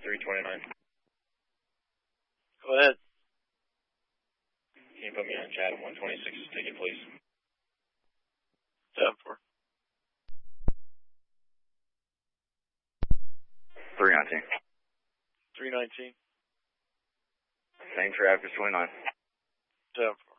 329. Go ahead. Can you put me on Chatham 126's ticket, please? 7-4. 319. 319. Same traffic, 29. 7-4.